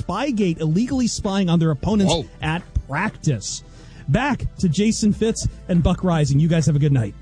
Spygate, illegally spying on their opponents at practice. Back to Jason Fitz and Buck Rising. You guys have a good night.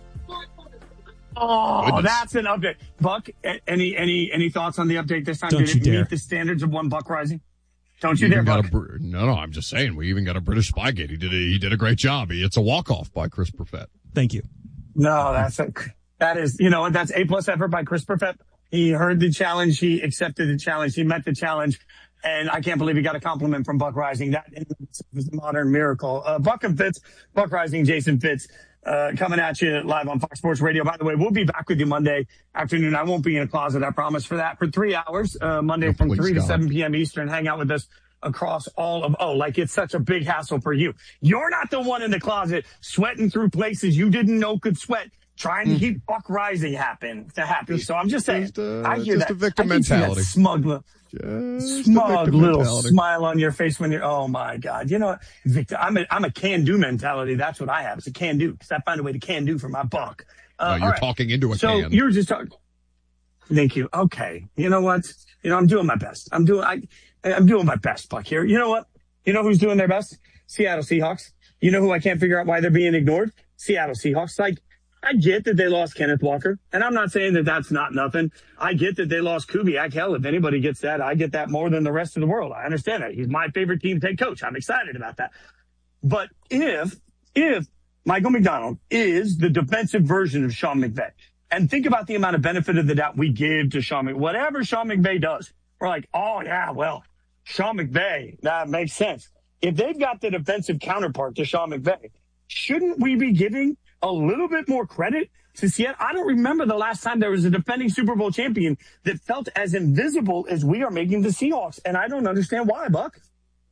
Oh, Goodness. That's an update. Buck, any thoughts on the update this time? Don't Did you it dare. meet the standards of one Buck Rising? Don't you dare, Buck. No, I'm just saying, we even got a British Spygate. He did a great job. It's a walk-off by Chris Perfett. Thank you. No, that is, that's A+ effort by Chris Perfett. He heard the challenge. He accepted the challenge. He met the challenge. And I can't believe he got a compliment from Buck Rising. That is a modern miracle. Buck and Fitz, Buck Rising, Jason Fitz, coming at you live on Fox Sports Radio. By the way, we'll be back with you Monday afternoon. I won't be in a closet, I promise, for that, for 3 hours, Monday from 3 to 7 p.m. Eastern. Hang out with us across all of, it's such a big hassle for you. You're not the one in the closet sweating through places you didn't know could sweat, trying to keep Buck Rising happy. So I'm just saying, I hear just that. a victim I can see that mentality. smug little smile on your face when you're, oh my God. You know what, Victor, I'm a can-do mentality. That's what I have. It's a can-do, because I find a way to can-do for my buck. You're talking into a can. So you're just talking. Thank you. Okay. You know what? I'm doing my best. I'm doing my best, Buck, here. You know what? You know who's doing their best? Seattle Seahawks. You know who I can't figure out why they're being ignored? Seattle Seahawks. Like, I get that they lost Kenneth Walker, and I'm not saying that that's not nothing. I get that they lost Kubiak. Hell, if anybody gets that, I get that more than the rest of the world. I understand that. He's my favorite team's head coach. I'm excited about that. But if Michael McDonald is the defensive version of Sean McVay, and think about the amount of benefit of the doubt we give to Sean McVay, whatever Sean McVay does, we're like, oh yeah, well, Sean McVay, that makes sense. If they've got the defensive counterpart to Sean McVay, shouldn't we be giving a little bit more credit to Seattle? I don't remember the last time there was a defending Super Bowl champion that felt as invisible as we are making the Seahawks, and I don't understand why, Buck.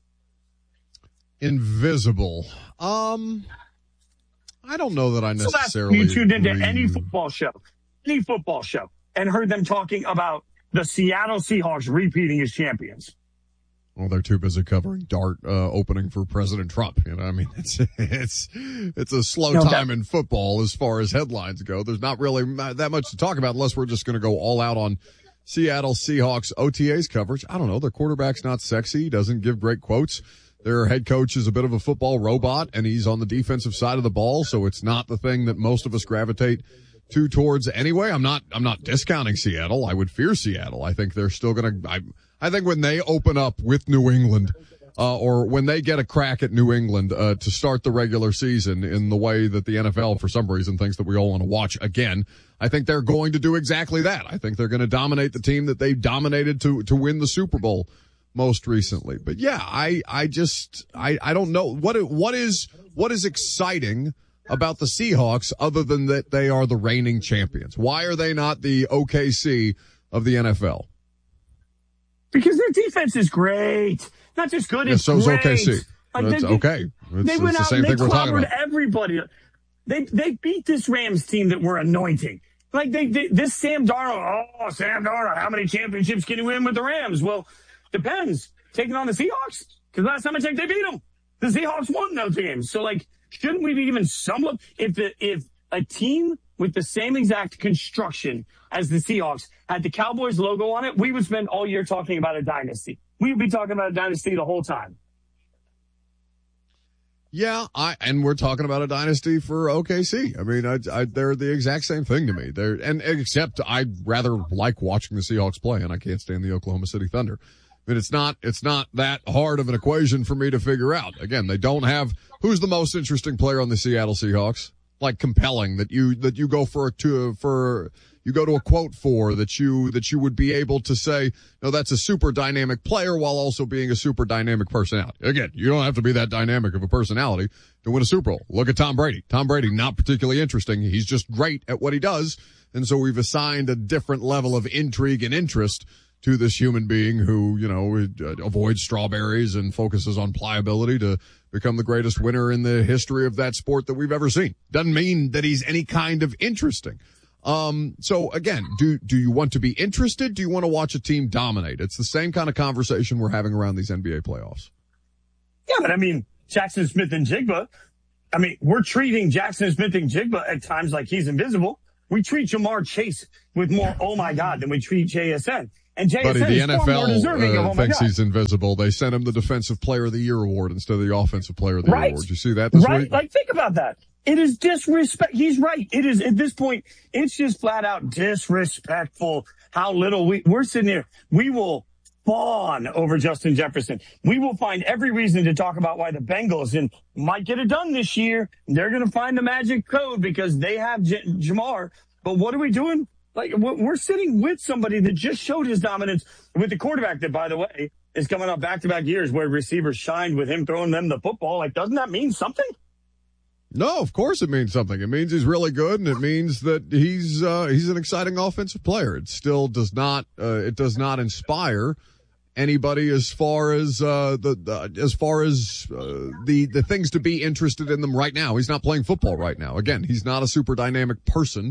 Invisible. I don't know that I necessarily you tuned into agree. any football show, and heard them talking about the Seattle Seahawks repeating as champions. Well, they're too busy covering Dart opening for President Trump. I mean, it's a slow time in football as far as headlines go. There's not really that much to talk about unless we're just going to go all out on Seattle Seahawks OTAs coverage. I don't know. Their quarterback's not sexy. He doesn't give great quotes. Their head coach is a bit of a football robot, and he's on the defensive side of the ball, so it's not the thing that most of us gravitate towards anyway. I'm not discounting Seattle. I would fear Seattle. I think they're still going to. I think when they open up with New England, or when they get a crack at New England to start the regular season in the way that the NFL, for some reason, thinks that we all want to watch again, I think they're going to do exactly that. I think they're going to dominate the team that they dominated to win the Super Bowl most recently. But yeah, I don't know what is exciting about the Seahawks other than that they are the reigning champions. Why are they not the OKC of the NFL? Because their defense is great. Not just good, it's so great. Is OKC. It's okay. They went out and they clobbered everybody. They beat this Rams team that we're anointing. Like this Sam Darnold, how many championships can he win with the Rams? Well, depends. Taking on the Seahawks? Because last time I checked, they beat them. The Seahawks won those games. So shouldn't we be even somewhat, if a team with the same exact construction as the Seahawks had the Cowboys logo on it, we would spend all year talking about a dynasty. We would be talking about a dynasty the whole time. Yeah, and we're talking about a dynasty for OKC. I mean, they're the exact same thing to me. Except I rather like watching the Seahawks play, and I can't stand the Oklahoma City Thunder. I mean, it's not that hard of an equation for me to figure out. Again, they don't have who's the most interesting player on the Seattle Seahawks, like compelling that you go you go to a quote for that you would be able to say, no, that's a super dynamic player while also being a super dynamic personality. Again, you don't have to be that dynamic of a personality to win a Super Bowl. Look at Tom Brady. Tom Brady, not particularly interesting. He's just great at what he does. And so we've assigned a different level of intrigue and interest to this human being who, avoids strawberries and focuses on pliability to become the greatest winner in the history of that sport that we've ever seen. Doesn't mean that he's any kind of interesting. So again, do you want to be interested? Do you want to watch a team dominate? It's the same kind of conversation we're having around these NBA playoffs. Yeah, but I mean, Jackson Smith and Jigba, we're treating Jackson Smith and Jigba at times like he's invisible. We treat Jamar Chase with more, oh my God, than we treat JSN. And JSN Buddy, the is far more deserving of, NFL thinks he's invisible. They sent him the Defensive Player of the Year award instead of the Offensive Player of the Year award. You see that this week? Like, think about that. It is disrespect. He's right. It is, at this point, it's just flat out disrespectful how little we're sitting here. We will fawn over Justin Jefferson. We will find every reason to talk about why the Bengals might get it done this year. They're going to find the magic code because they have Jamar. But what are we doing? Like, we're sitting with somebody that just showed his dominance with the quarterback that, by the way, is coming up back-to-back years where receivers shined with him throwing them the football. Like, doesn't that mean something? No, of course it means something. It means he's really good, and it means that he's an exciting offensive player. It still does not inspire anybody as far as the things to be interested in them right now. He's not playing football right now. Again, he's not a super dynamic person.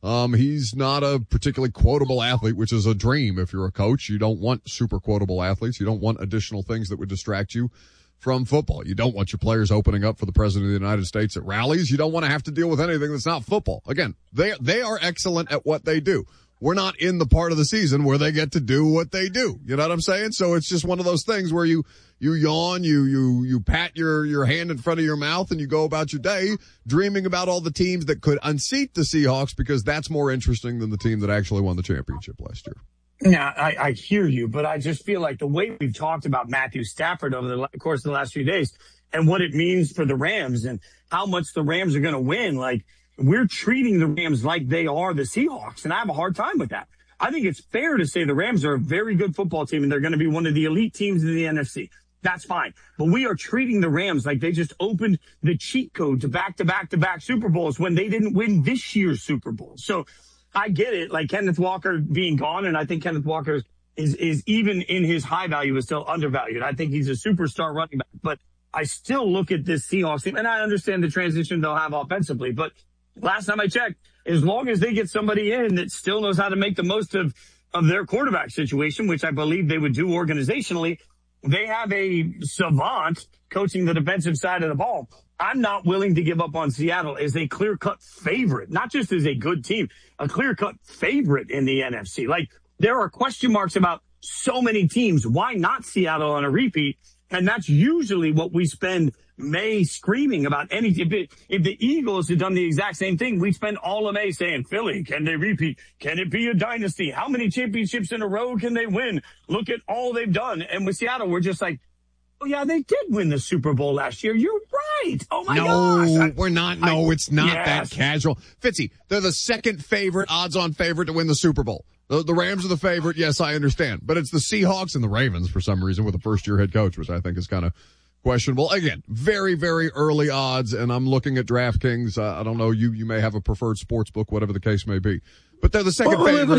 He's not a particularly quotable athlete, which is a dream if you're a coach. You don't want super quotable athletes. You don't want additional things that would distract you from football. You don't want your players opening up for the President of the United States at rallies. You don't want to have to deal with anything that's not football. Again, they are excellent at what they do. We're not in the part of the season where they get to do what they do. You know what I'm saying? So it's just one of those things where you yawn, you pat your hand in front of your mouth and you go about your day dreaming about all the teams that could unseat the Seahawks because that's more interesting than the team that actually won the championship last year. Yeah, I hear you, but I just feel like the way we've talked about Matthew Stafford over the course of the last few days and what it means for the Rams and how much the Rams are going to win, like, we're treating the Rams like they are the Seahawks, and I have a hard time with that. I think it's fair to say the Rams are a very good football team, and they're going to be one of the elite teams in the NFC. That's fine. But we are treating the Rams like they just opened the cheat code to back-to-back Super Bowls when they didn't win this year's Super Bowl. So I get it, like Kenneth Walker being gone, and I think Kenneth Walker is even in his high value is still undervalued. I think he's a superstar running back, but I still look at this Seahawks team, and I understand the transition they'll have offensively, but last time I checked, as long as they get somebody in that still knows how to make the most of their quarterback situation, which I believe they would do organizationally, they have a savant coaching the defensive side of the ball. I'm not willing to give up on Seattle as a clear-cut favorite, not just as a good team, a clear-cut favorite in the NFC. Like, there are question marks about so many teams. Why not Seattle on a repeat? And that's usually what we spend May screaming about. If the Eagles had done the exact same thing, we'd spend all of May saying, Philly, can they repeat? Can it be a dynasty? How many championships in a row can they win? Look at all they've done. And with Seattle, we're just like, oh, yeah, they did win the Super Bowl last year. You're right. Oh, my gosh. No, we're not. No, it's not that casual. Fitzy, they're the second favorite, odds-on favorite to win the Super Bowl. The Rams are the favorite. Yes, I understand. But it's the Seahawks and the Ravens for some reason with a first-year head coach, which I think is kind of questionable. Again, very, very early odds, and I'm looking at DraftKings. I don't know. You may have a preferred sports book, whatever the case may be. But they're the second favorite.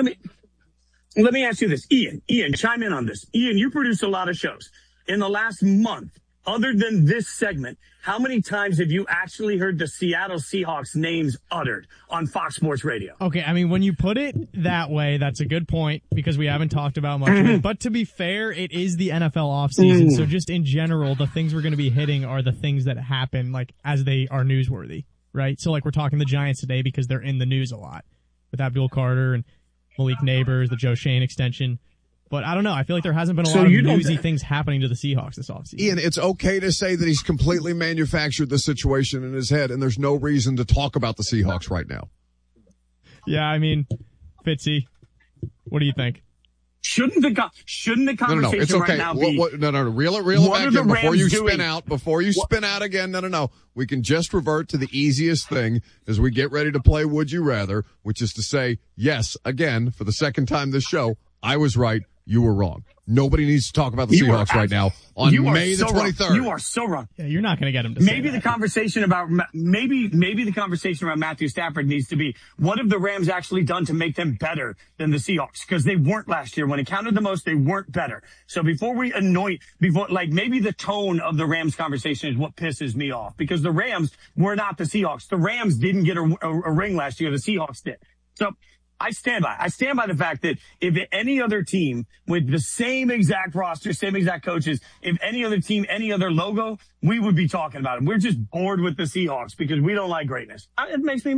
Let me ask you this. Ian, chime in on this. Ian, you produce a lot of shows. In the last month, other than this segment, how many times have you actually heard the Seattle Seahawks names uttered on Fox Sports Radio? Okay, I mean, when you put it that way, that's a good point because we haven't talked about much of it. But to be fair, it is the NFL offseason, so just in general, the things we're going to be hitting are the things that happen, like, as they are newsworthy, right? So, like, we're talking the Giants today because they're in the news a lot with Abdul Carter and Malik Neighbors, the Joe Shane extension. But I don't know. I feel like there hasn't been a lot of newsy things happening to the Seahawks this offseason. Ian, it's okay to say that he's completely manufactured the situation in his head, and there's no reason to talk about the Seahawks right now. Yeah, I mean, Fitzy, what do you think? Shouldn't the conversation it's okay. right now be... No. Reel it back in before you spin out. Before you spin out again, no. We can just revert to the easiest thing as we get ready to play Would You Rather, which is to say, yes, again, for the second time this show, I was right. You were wrong. Nobody needs to talk about the Seahawks right now on May the 23rd. You are so wrong. Yeah, you're not going to get him to say maybe that. The conversation about maybe the conversation around Matthew Stafford needs to be, what have the Rams actually done to make them better than the Seahawks? Because they weren't last year. When it counted the most, they weren't better. So before maybe the tone of the Rams conversation is what pisses me off, because the Rams were not the Seahawks. The Rams didn't get a ring last year. The Seahawks did. So I stand by the fact that if any other team with the same exact roster, same exact coaches, if any other team, any other logo, we would be talking about it. We're just bored with the Seahawks because we don't like greatness. It makes me mad.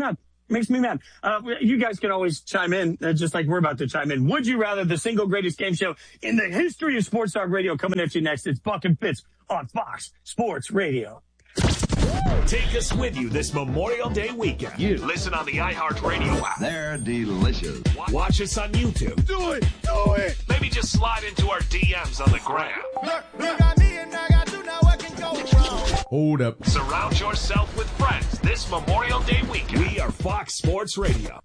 Makes me mad. You guys can always chime in, just like we're about to chime in. Would you rather, the single greatest game show in the history of Sports Talk Radio, coming at you next? It's Buck and Fitz on Fox Sports Radio. Take us with you this Memorial Day weekend. Listen on the iHeartRadio app. They're delicious. Watch us on YouTube. Do it. Maybe just slide into our DMs on the gram. Hold up. Surround yourself with friends this Memorial Day weekend. We are Fox Sports Radio.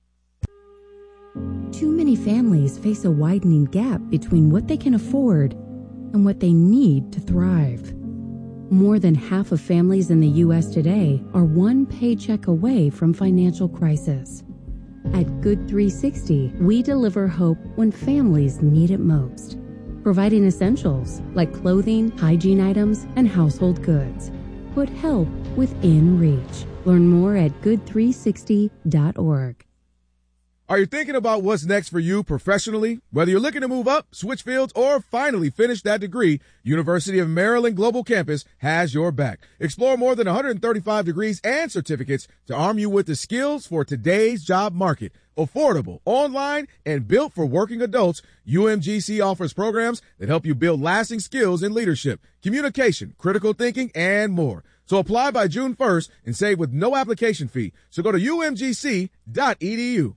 Too many families face a widening gap between what they can afford and what they need to thrive. More than half of families in the U.S. today are one paycheck away from financial crisis. At Good 360, we deliver hope when families need it most, providing essentials like clothing, hygiene items, and household goods. Put help within reach. Learn more at good360.org. Are you thinking about what's next for you professionally? Whether you're looking to move up, switch fields, or finally finish that degree, University of Maryland Global Campus has your back. Explore more than 135 degrees and certificates to arm you with the skills for today's job market. Affordable, online, and built for working adults, UMGC offers programs that help you build lasting skills in leadership, communication, critical thinking, and more. So apply by June 1st and save with no application fee. So go to umgc.edu.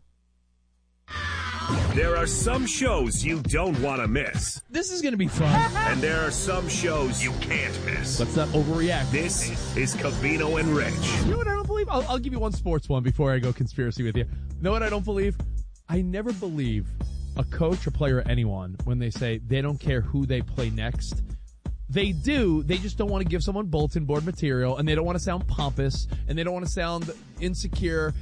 There are some shows you don't want to miss. This is going to be fun. And there are some shows you can't miss. Let's not overreact. This is Covino and Rich. You know what I don't believe? I'll give you one sports one before I go conspiracy with you. You know what I don't believe? I never believe a coach or player or anyone when they say they don't care who they play next. They do. They just don't want to give someone bulletin board material, and they don't want to sound pompous, and they don't want to sound insecure.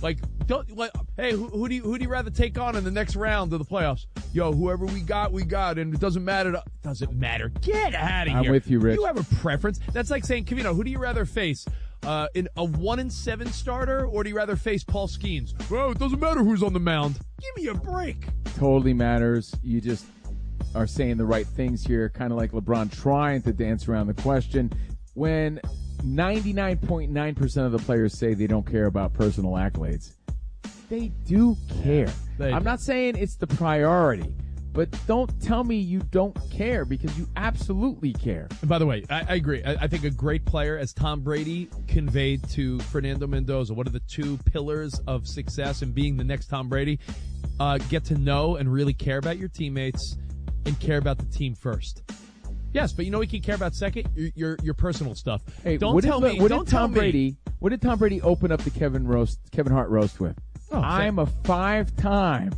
Hey, who do you rather take on in the next round of the playoffs? Yo, whoever we got, and it doesn't matter. Doesn't matter. Get out of here. I'm with you, Rich. You have a preference. That's like saying, Covino, who do you rather face? In a 1-7 starter, or do you rather face Paul Skeens? Well, it doesn't matter who's on the mound. Give me a break. Totally matters. You just are saying the right things here, kind of like LeBron trying to dance around the question. When 99.9% of the players say they don't care about personal accolades, they do care. I'm not saying it's the priority, but don't tell me you don't care, because you absolutely care. And by the way, I agree. I think a great player, as Tom Brady conveyed to Fernando Mendoza, what are the two pillars of success and being the next Tom Brady? Get to know and really care about your teammates and care about the team first. Yes, but you know what you can care about second? Your personal stuff. Hey, What did Tom Brady open up the Kevin Hart roast with? I'm a 5-time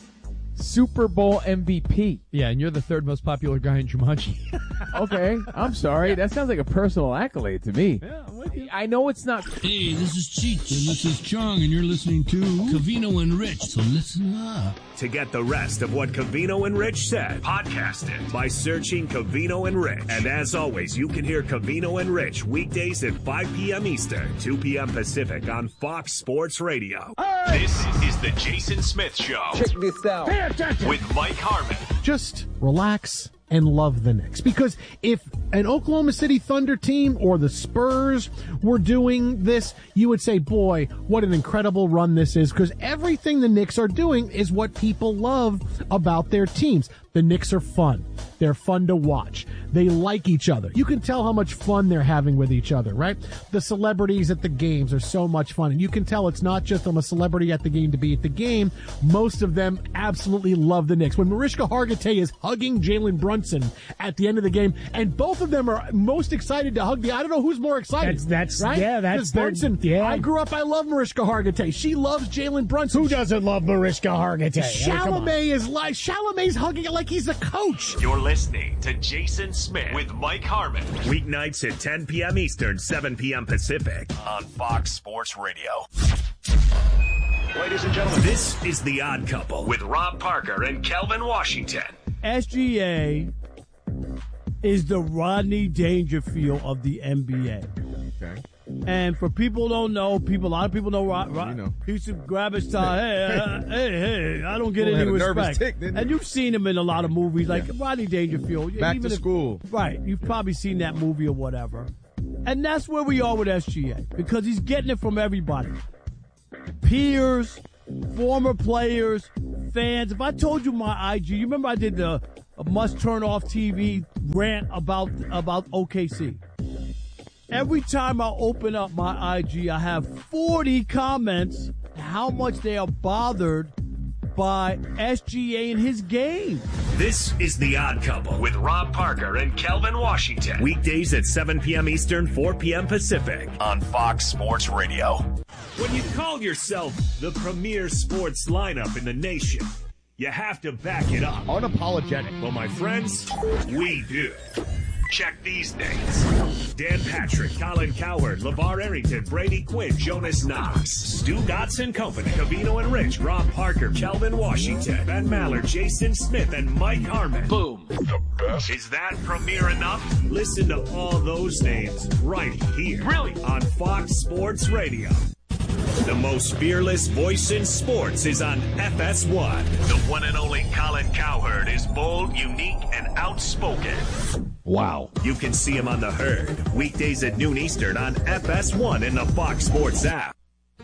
Super Bowl MVP. Yeah, and you're the third most popular guy in Jumanji. Okay, I'm sorry. Yeah. That sounds like a personal accolade to me. Yeah, I'm with you. I know it's not. Hey, this is Cheech, and this is Chong, and you're listening to Covino and Rich, so listen up. To get the rest of what Covino and Rich said, podcast it by searching Covino and Rich. And as always, you can hear Covino and Rich weekdays at 5 p.m. Eastern, 2 p.m. Pacific on Fox Sports Radio. Hey! This is the Jason Smith Show. Check this out. Pay attention. With Mike Harmon. Just relax and love the Knicks. Because if an Oklahoma City Thunder team or the Spurs were doing this, you would say, boy, what an incredible run this is. Because everything the Knicks are doing is what people love about their teams. The Knicks are fun. They're fun to watch. They like each other. You can tell how much fun they're having with each other, right? The celebrities at the games are so much fun. And you can tell it's not just I'm a celebrity at the game to be at the game. Most of them absolutely love the Knicks. When Mariska Hargitay is hugging Jalen Brunson at the end of the game, and both of them are most excited to hug I don't know who's more excited. That's right? That's Brunson. Yeah. I grew up, I love Mariska Hargitay. She loves Jalen Brunson. Who doesn't love Mariska Hargitay? Chalamet's hugging it like he's a coach. You're listening to Jason Smith with Mike Harmon. Weeknights at 10 p.m. Eastern, 7 p.m. Pacific on Fox Sports Radio. Ladies and gentlemen, this is The Odd Couple with Rob Parker and Kelvin Washington. SGA is the Rodney Dangerfield of the NBA. Okay. And for people who don't know, a lot of people know he used to grab his tie. Hey, I don't get any respect. And you've seen him in a lot of movies, like Rodney Dangerfield. Back to School. Right. You've probably seen that movie or whatever. And that's where we are with SGA, because he's getting it from everybody. peers, former players, fans. If I told you my IG, you remember I did the must turn off TV rant about OKC. Every time I open up my IG, I have 40 comments how much they are bothered by SGA and his game. This is The Odd Couple with Rob Parker and Kelvin Washington. Weekdays at 7 p.m. Eastern, 4 p.m. Pacific on Fox Sports Radio. When you call yourself the premier sports lineup in the nation, you have to back it up. Unapologetic. Well, my friends, we do. Check these names. Dan Patrick, Colin Cowherd, LeVar Arrington, Brady Quinn, Jonas Knox, Stu Dotson Company, Covino and Rich, Rob Parker, Kelvin Washington, Ben Maller, Jason Smith, and Mike Harmon. Boom. The best. Is that premiere enough? Listen to all those names right here. Really? On Fox Sports Radio. The most fearless voice in sports is on FS1. The one and only Colin Cowherd is bold, unique, and outspoken. Wow. You can see him on The Herd, weekdays at noon Eastern on FS1 and the Fox Sports app.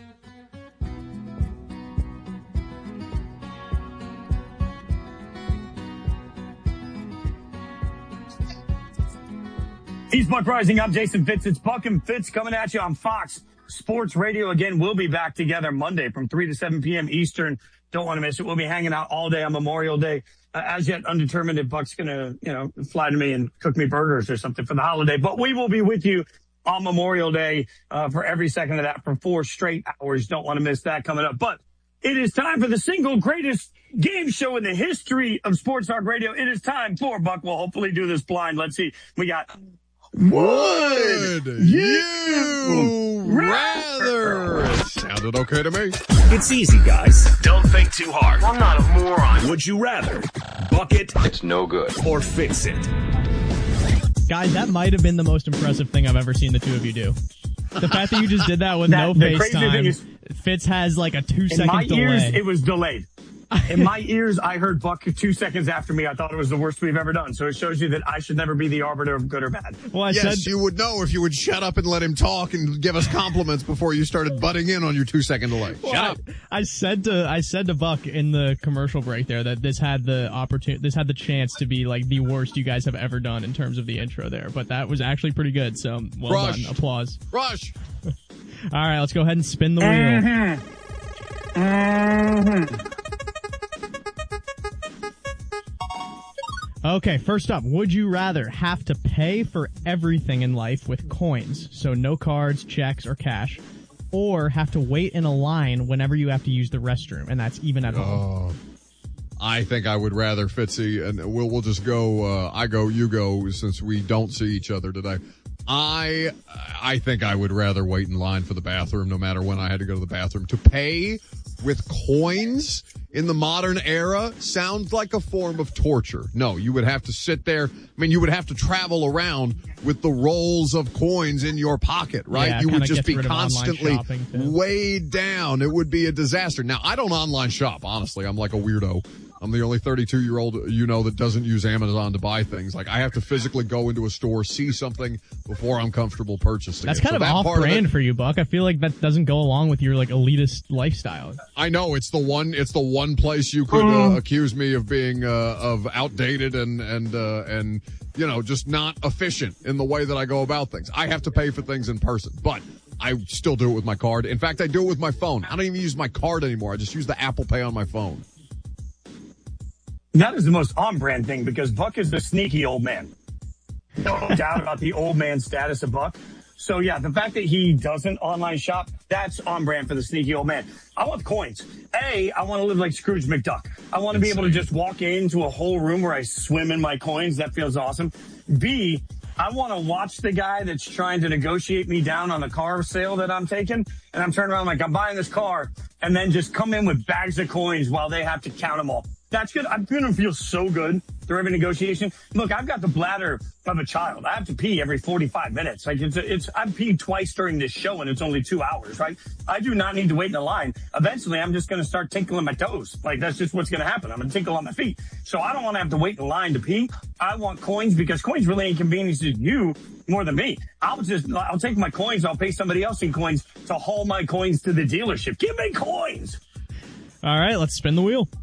He's Buck Rising. I'm Jason Fitz. It's Buck and Fitz coming at you on Fox Sports Radio. Again, we'll be back together Monday from 3 to 7 p.m. Eastern. Don't want to miss it. We'll be hanging out all day on Memorial Day. As yet undetermined if Buck's going to, fly to me and cook me burgers or something for the holiday. But we will be with you on Memorial Day for every second of that for 4 straight hours. Don't want to miss that coming up. But it is time for the single greatest game show in the history of Sports Talk Radio. It is time for Buck. We'll hopefully do this blind. Let's see. We got... Would you rather? It sounded okay to me. It's easy, guys. Don't think too hard. I'm not a moron. Would you rather buck it? It's no good. Or fix it? Guys, that might have been the most impressive thing I've ever seen the two of you do. The fact that you just did that with no FaceTime. Fitz has like a 2-second delay. In my ears, it was delayed. In my ears, I heard Buck 2 seconds after me. I thought it was the worst we've ever done. So it shows you that I should never be the arbiter of good or bad. Well, yes, you would know if you would shut up and let him talk and give us compliments before you started butting in on your 2-second delay. Well, shut up. I said to Buck in the commercial break there that this had the chance to be like the worst you guys have ever done in terms of the intro there. But that was actually pretty good. So well done. Applause. Rush. All right, let's go ahead and spin the wheel. Okay, first up, would you rather have to pay for everything in life with coins, so no cards, checks, or cash, or have to wait in a line whenever you have to use the restroom, and that's even at home? I think I would rather, Fitzy, and we'll just go, I go, you go, since we don't see each other today. I think I would rather wait in line for the bathroom no matter when I had to go to the bathroom. To pay with coins in the modern era sounds like a form of torture. No, you would have to sit there. I mean, you would have to travel around with the rolls of coins in your pocket, right? Yeah, you would just be constantly weighed down. It would be a disaster. Now, I don't online shop, honestly. I'm like a weirdo. I'm the only 32-year-old, that doesn't use Amazon to buy things. Like, I have to physically go into a store, see something before I'm comfortable purchasing That's it. kind of off-brand for you, Buck. I feel like that doesn't go along with your, like, elitist lifestyle. I know. It's the one place you could accuse me of being of outdated and just not efficient in the way that I go about things. I have to pay for things in person, but I still do it with my card. In fact, I do it with my phone. I don't even use my card anymore. I just use the Apple Pay on my phone. That is the most on-brand thing because Buck is the sneaky old man. No doubt about the old man status of Buck. So, yeah, the fact that he doesn't online shop, that's on-brand for the sneaky old man. I want the coins. A, I want to live like Scrooge McDuck. I want to be able to just walk into a whole room where I swim in my coins. That feels awesome. B, I want to watch the guy that's trying to negotiate me down on the car sale that I'm taking. And I'm turning around like, I'm buying this car. And then just come in with bags of coins while they have to count them all. That's good. I'm going to feel so good through every negotiation. Look, I've got the bladder of a child. I have to pee every 45 minutes. Like I've peed twice during this show and it's only 2 hours, right? I do not need to wait in a line. Eventually, I'm just going to start tinkling my toes. Like that's just what's going to happen. I'm going to tinkle on my feet. So I don't want to have to wait in line to pee. I want coins because coins really inconveniences you more than me. I'll take my coins. I'll pay somebody else in coins to haul my coins to the dealership. Give me coins. All right, let's spin the wheel.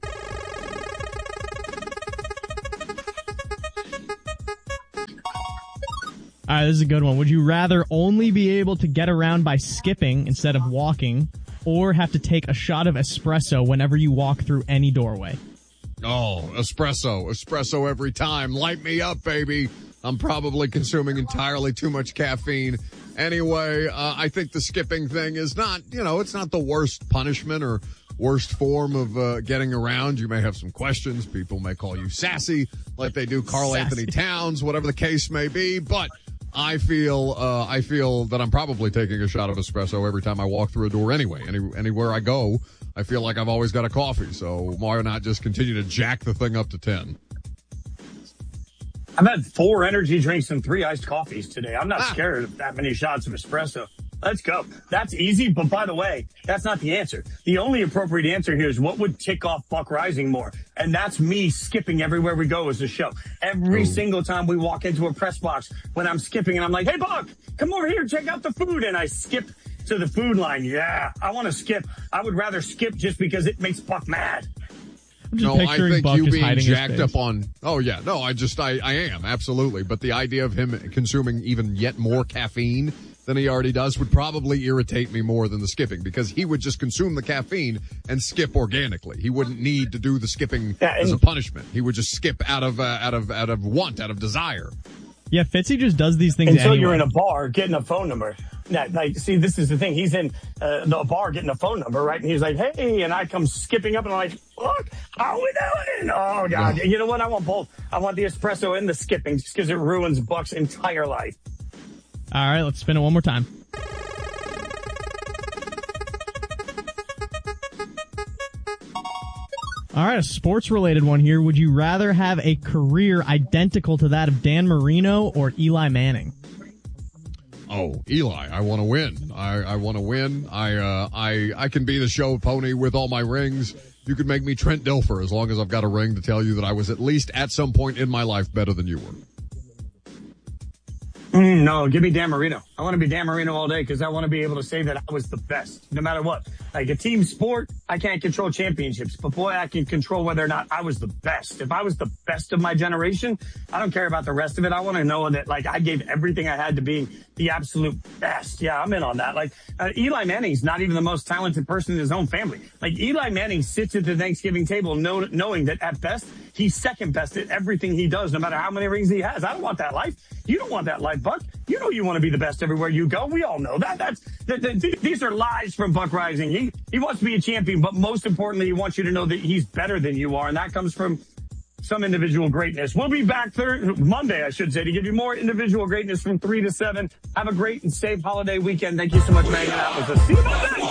All right, this is a good one. Would you rather only be able to get around by skipping instead of walking, or have to take a shot of espresso whenever you walk through any doorway? Oh, espresso every time. Light me up, baby. I'm probably consuming entirely too much caffeine. Anyway, I think the skipping thing is not, it's not the worst punishment or worst form of getting around. You may have some questions. People may call you sassy like they do Karl Anthony Towns, whatever the case may be, but I feel that I'm probably taking a shot of espresso every time I walk through a door anyway. Anywhere I go, I feel like I've always got a coffee. So why not just continue to jack the thing up to 10? I've had 4 energy drinks and 3 iced coffees today. I'm not scared of that many shots of espresso. Let's go. That's easy. But by the way, that's not the answer. The only appropriate answer here is what would tick off Buck Rising more. And that's me skipping everywhere we go as a show. Every single time we walk into a press box, when I'm skipping and I'm like, hey, Buck, come over here, check out the food. And I skip to the food line. Yeah, I want to skip. I would rather skip just because it makes Buck mad. No, I think Buck you being jacked up on. Oh yeah, no, I am absolutely. But the idea of him consuming even yet more caffeine than he already does would probably irritate me more than the skipping, because he would just consume the caffeine and skip organically. He wouldn't need to do the skipping as a punishment. He would just skip out of want, out of desire. Yeah, Fitzy just does these things until anyway. You're in a bar getting a phone number. See, this is the thing. He's in the bar getting a phone number, right? And he's like, hey, and I come skipping up and I'm like, look, how are we doing? Oh, God. Yeah. You know what? I want both. I want the espresso and the skipping just because it ruins Buck's entire life. All right, let's spin it one more time. All right, a sports-related one here. Would you rather have a career identical to that of Dan Marino or Eli Manning? Oh, Eli, I want to win. I want to win. I can be the show pony with all my rings. You could make me Trent Dilfer as long as I've got a ring to tell you that I was at least at some point in my life better than you were. No, give me Dan Marino. I want to be Dan Marino all day because I want to be able to say that I was the best, no matter what. Like a team sport, I can't control championships, but boy, I can control whether or not I was the best. If I was the best of my generation, I don't care about the rest of it. I want to know that, like, I gave everything I had to be the absolute best. Yeah, I'm in on that. Like, Eli Manning's not even the most talented person in his own family. Like, Eli Manning sits at the Thanksgiving table knowing that at best, he's second best at everything he does, no matter how many rings he has. I don't want that life. You don't want that life, Buck. You know you want to be the best everywhere you go. We all know that. These are lies from Buck Rising. He wants to be a champion, but most importantly, he wants you to know that he's better than you are, and that comes from some individual greatness. We'll be back Monday, I should say, to give you more individual greatness from 3 to 7. Have a great and safe holiday weekend. Thank you so much for hanging out with us. See you Monday.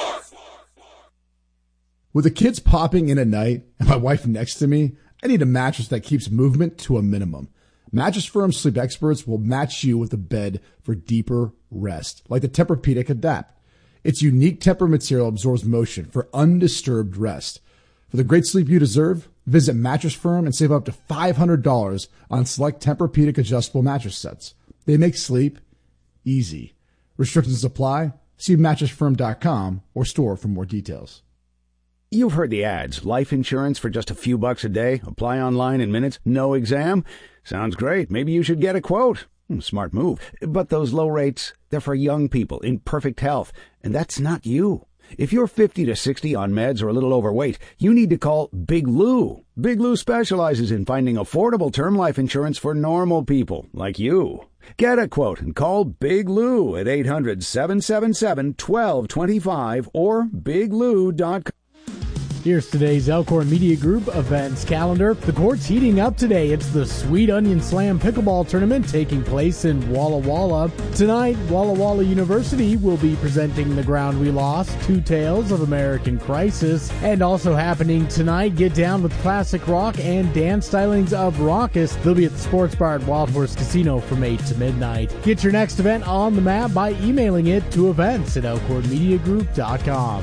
With the kids popping in at night and my wife next to me, I need a mattress that keeps movement to a minimum. Mattress Firm sleep experts will match you with a bed for deeper rest, like the Tempur-Pedic Adapt. Its unique Tempur material absorbs motion for undisturbed rest. For the great sleep you deserve, visit Mattress Firm and save up to $500 on select Tempur-Pedic adjustable mattress sets. They make sleep easy. Restrictions apply. See mattressfirm.com or store for more details. You've heard the ads. Life insurance for just a few bucks a day. Apply online in minutes. No exam. Sounds great. Maybe you should get a quote. Smart move. But those low rates, they're for young people in perfect health. And that's not you. If you're 50 to 60 on meds or a little overweight, you need to call Big Lou. Big Lou specializes in finding affordable term life insurance for normal people like you. Get a quote and call Big Lou at 800-777-1225 or biglou.com. Here's today's Elkhorn Media Group events calendar. The court's heating up today. It's the Sweet Onion Slam Pickleball Tournament taking place in Walla Walla. Tonight, Walla Walla University will be presenting The Ground We Lost, Two Tales of American Crisis. And also happening tonight, Get Down with Classic Rock and Dance Stylings of Raucous. They'll be at the Sports Bar at Wild Horse Casino from 8 to midnight. Get your next event on the map by emailing it to events@elkhornmediagroup.com.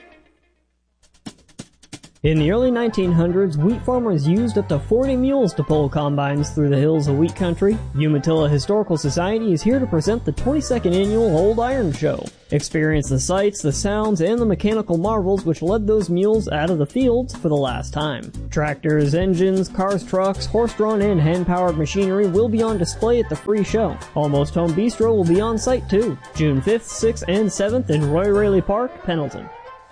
In the early 1900s, wheat farmers used up to 40 mules to pull combines through the hills of wheat country. Umatilla Historical Society is here to present the 22nd annual Old Iron Show. Experience the sights, the sounds, and the mechanical marvels which led those mules out of the fields for the last time. Tractors, engines, cars, trucks, horse-drawn and hand-powered machinery will be on display at the free show. Almost Home Bistro will be on site too. June 5th, 6th, and 7th in Roy Raley Park, Pendleton.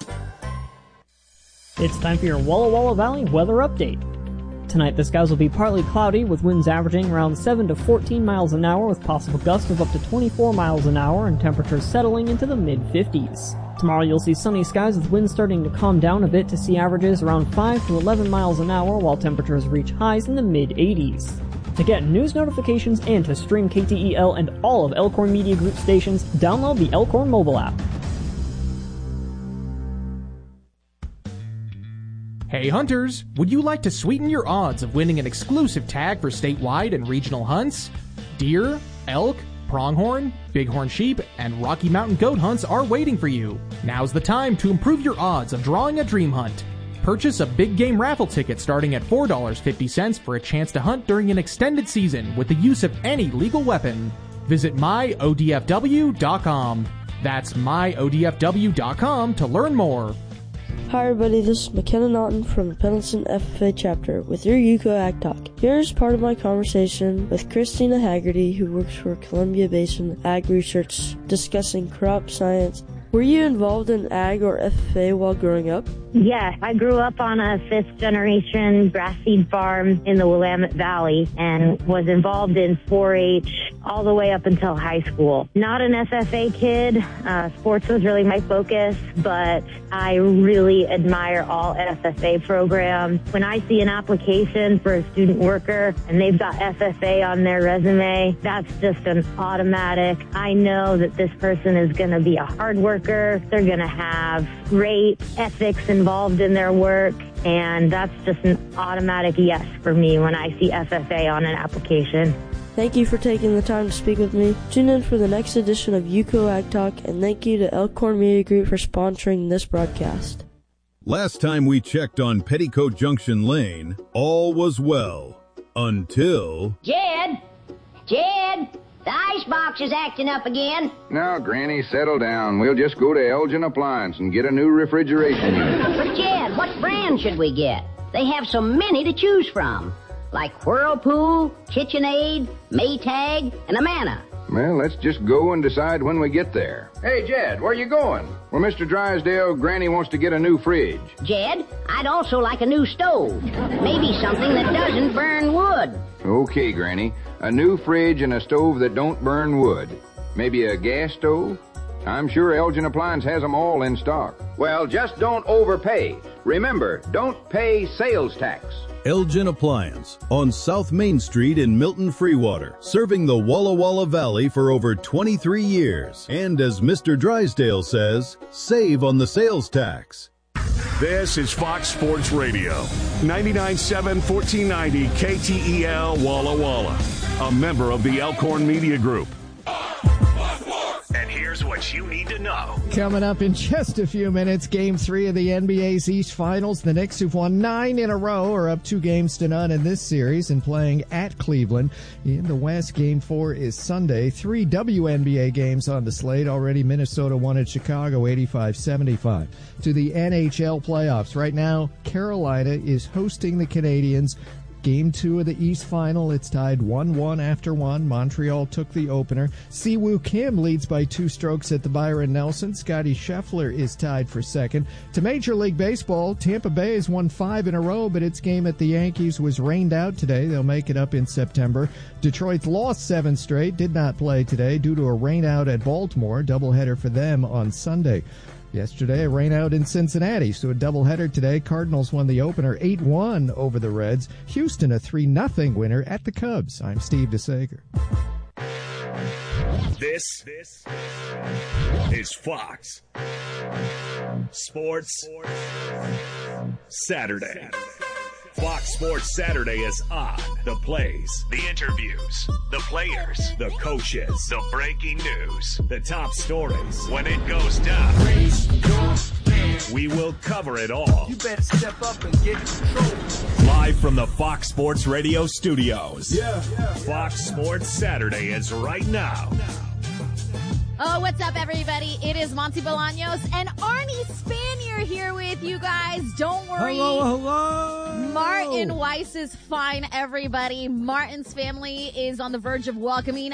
It's time for your Walla Walla Valley weather update. Tonight the skies will be partly cloudy with winds averaging around 7 to 14 miles an hour with possible gusts of up to 24 miles an hour and temperatures settling into the mid-50s. Tomorrow you'll see sunny skies with winds starting to calm down a bit to see averages around 5 to 11 miles an hour while temperatures reach highs in the mid-80s. To get news notifications and to stream KTEL and all of Elkhorn Media Group stations, download the Elkhorn mobile app. Hey hunters, would you like to sweeten your odds of winning an exclusive tag for statewide and regional hunts? Deer, elk, pronghorn, bighorn sheep, and Rocky Mountain goat hunts are waiting for you. Now's the time to improve your odds of drawing a dream hunt. Purchase a big game raffle ticket starting at $4.50 for a chance to hunt during an extended season with the use of any legal weapon. Visit myodfw.com. That's myodfw.com to learn more. Hi everybody, this is McKenna Naughton from the Pendleton FFA chapter with your UCO Ag Talk. Here's part of my conversation with Christina Haggerty, who works for Columbia Basin Ag Research, discussing crop science. Were you involved in ag or FFA while growing up? Yes, I grew up on a fifth-generation grass seed farm in the Willamette Valley and was involved in 4-H all the way up until high school. Not an FFA kid. Sports was really my focus, but I really admire all FFA programs. When I see an application for a student worker and they've got FFA on their resume, that's just an automatic. I know that this person is going to be a hard worker. They're going to have great ethics involved in their work, and that's just an automatic yes for me when I see FFA on an application. Thank you for taking the time to speak with me. Tune in for the next edition of UCO Ag Talk, and thank you to Elkhorn Media Group for sponsoring this broadcast. Last time we checked on Petticoat Junction Lane, all was well. Until... Jed! The icebox is acting up again. Now, Granny, settle down. We'll just go to Elgin Appliance and get a new refrigeration unit. But, Jed, what brand should we get? They have so many to choose from. Like Whirlpool, KitchenAid, Maytag, and Amana. Well, let's just go and decide when we get there. Hey, Jed, where you going? Well, Mr. Drysdale, Granny wants to get a new fridge. Jed, I'd also like a new stove. Maybe something that doesn't burn wood. Okay, Granny. A new fridge and a stove that don't burn wood. Maybe a gas stove? I'm sure Elgin Appliance has them all in stock. Well, just don't overpay. Remember, don't pay sales tax. Elgin Appliance on South Main Street in Milton Freewater, serving the Walla Walla Valley for over 23 years. And as Mr. Drysdale says, save on the sales tax. This is Fox Sports Radio, 99.7, 1490 KTEL Walla Walla, a member of the Elkhorn Media Group. And here's what you need to know. Coming up in just a few minutes, Game 3 of the NBA's East Finals. The Knicks, who've won 9 in a row, are up 2-0 in this series and playing at Cleveland. In the West, Game 4 is Sunday. 3 WNBA games on the slate. Already Minnesota won at Chicago 85-75. To the NHL playoffs. Right now, Carolina is hosting the Canadiens. Game 2 of the East Final, it's tied 1-1 after 1. Montreal took the opener. Siwoo Kim leads by 2 strokes at the Byron Nelson. Scotty Scheffler is tied for second. To Major League Baseball, Tampa Bay has won 5 in a row, but its game at the Yankees was rained out today. They'll make it up in September. Detroit's lost 7 straight, did not play today due to a rain out at Baltimore. Doubleheader for them on Sunday. Yesterday, a rain out in Cincinnati, so a doubleheader today. Cardinals won the opener 8-1 over the Reds. Houston, a 3-0 winner at the Cubs. I'm Steve DeSager. This is Fox Sports Saturday. Fox Sports Saturday is on. The plays, the interviews, the players, the coaches, the breaking news, the top stories. When it goes down, we will cover it all. You better step up and get in control. Live from the Fox Sports Radio studios. Fox Sports Saturday is right now. Oh, what's up, everybody? It is Monty Bolaños and Arnie Spanier here with you guys. Don't worry. Hello. Martin Weiss is fine, everybody. Martin's family is on the verge of welcoming